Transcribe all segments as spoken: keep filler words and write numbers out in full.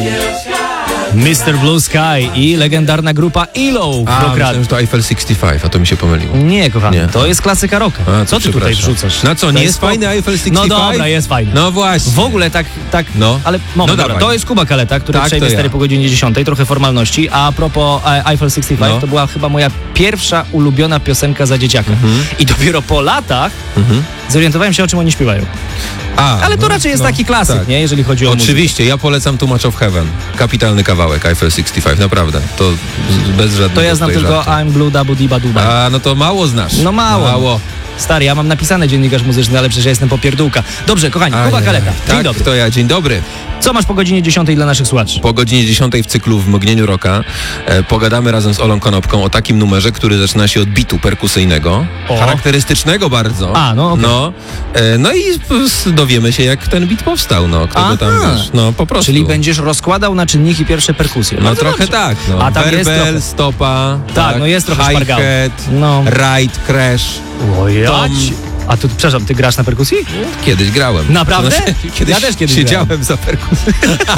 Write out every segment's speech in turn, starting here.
mister Blue Sky i legendarna grupa E L O. A, myślałem, że to Eiffel sześćdziesiąt pięć, a to mi się pomyliło. Nie, kochany, Nie. to jest klasyka rocka. A, Co ty tutaj wrzucasz? Na co, To nie jest fajny spoko. Eiffel sześćdziesiąt No pięć? dobra, jest fajny. No właśnie. W ogóle tak, tak No. ale moment, No dobra, dawaj. to jest Kuba Kaleta, który Tak, przejmie to ja. stary po godzinie dziesiątej, trochę formalności, a a propos e, Eiffel sześćdziesiąt pięć, No. to była chyba moja pierwsza ulubiona piosenka za dzieciaka. Mhm. I dopiero po latach Mhm. zorientowałem się, o czym oni śpiewają. A, Ale to no, raczej jest no, taki klasyk, tak. nie? Jeżeli chodzi o muzykę. Oczywiście, ja polecam Too Much of Heaven. Kapitalny kawałek Eiffel sześćdziesiąt pięć, naprawdę. To z- bez żadnych To ja znam tutaj tylko żartów. I'm Blue Dabu Diba Duba. A, no to mało znasz. No mało. Mało. Stary, ja mam napisane dziennikarz muzyczny, ale przecież ja jestem popierdółka. Dobrze, kochani, Kuba Ajaj. Kaleta. Dzień Tak, dobry. to ja. Dzień dobry. Co masz po godzinie dziesiątej dla naszych słuchaczy? Po godzinie dziesiątej w cyklu W mgnieniu rocka e, pogadamy razem z Olą Konopką o takim numerze, który zaczyna się od bitu perkusyjnego. O. Charakterystycznego bardzo. A, no, okej. No, e, no i s- dowiemy się, jak ten bit powstał, no. Kto go tam, Aha. wiesz, no po prostu. Czyli będziesz rozkładał na czynniki pierwsze perkusje. No Bardzo trochę dobrze. tak, no. A tam jest Werbel, trochę. stopa. Tak, no jest trochę szpargału. hi-hat, No. ride, crash. Ojej. Tom. A tu, przepraszam, ty grasz na perkusji? Kiedyś grałem. Naprawdę? To znaczy, kiedyś Ja też kiedyś siedziałem za perkusją.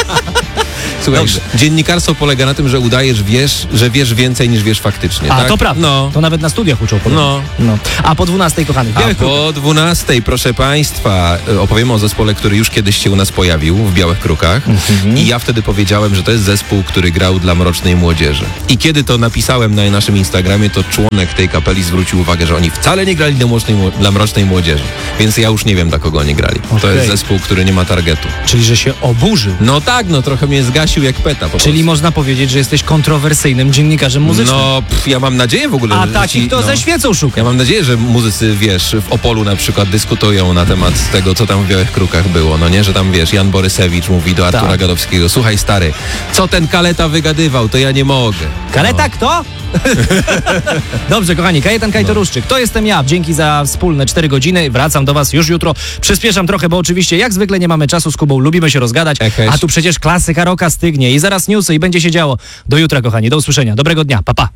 Słuchaj, Dobrze. dziennikarstwo polega na tym, że udajesz, wiesz, że wiesz więcej niż wiesz faktycznie. A, tak? to prawda. No. To nawet na studiach uczą podobno. No. no. A po dwunastej, kochany, w A Białych Krukach. po dwunastej, proszę Państwa, e, opowiemy o zespole, który już kiedyś się u nas pojawił w Białych Krukach. Mhm. I ja wtedy powiedziałem, że to jest zespół, który grał dla Mrocznej Młodzieży. I kiedy to napisałem na naszym Instagramie, to członek tej kapeli zwrócił uwagę, że oni wcale nie grali dla Mrocznej, Mło- dla Mrocznej Młodzieży. Więc ja już nie wiem, dla kogo oni grali. To Okej. jest zespół, który nie ma targetu. Czyli, że się oburzył. No tak, no trochę mnie zgasił jak peta po Czyli prostu. można powiedzieć, że jesteś kontrowersyjnym dziennikarzem muzycznym. No, pff, ja mam nadzieję w ogóle, A że takich ci, to no, ze świecą szuka. Ja mam nadzieję, że muzycy, wiesz, w Opolu na przykład dyskutują na temat tego, co tam w Białych Krukach było, no nie? Że tam, wiesz, Jan Borysewicz mówi do Artura Tak. Gadowskiego: słuchaj stary, co ten Kaleta wygadywał, to ja nie mogę. Kaleta No. kto? Dobrze, kochani, Kajetan Kajtoruszczyk, to jestem ja. Dzięki za wspólne cztery godziny. Wracam do was już jutro. Przyspieszam trochę, bo oczywiście jak zwykle nie mamy czasu z Kubą, lubimy się rozgadać, Eheś. a tu przecież klasyka rocka stygnie i zaraz newsy i będzie się działo. Do jutra, kochani, do usłyszenia. Dobrego dnia, pa pa.